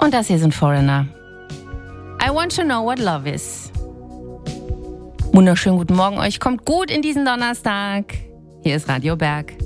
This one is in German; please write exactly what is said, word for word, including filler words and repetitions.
Und das hier sind Foreigner. I want to know what love is. Wunderschönen guten Morgen euch. Kommt gut in diesen Donnerstag. Hier ist Radio Berg.